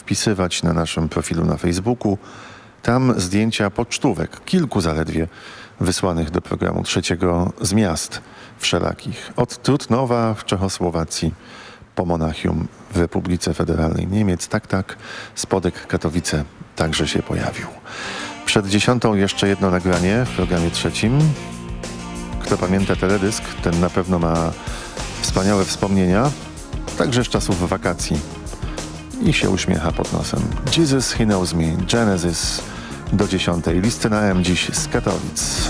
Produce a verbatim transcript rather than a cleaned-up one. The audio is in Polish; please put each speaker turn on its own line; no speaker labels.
wpisywać na naszym profilu na Facebooku. Tam zdjęcia pocztówek, kilku zaledwie, wysłanych do programu trzeciego z miast wszelakich. Od Trutnowa w Czechosłowacji po Monachium w Republice Federalnej Niemiec. Tak, tak, Spodek Katowice także się pojawił. Przed dziesiątą jeszcze jedno nagranie w programie trzecim. Kto pamięta teledysk, ten na pewno ma wspaniałe wspomnienia, także z czasów wakacji. I się uśmiecha pod nosem. Jesus, He Knows Me, Genesis do dziesiątej. Listy na M dziś z Katowic.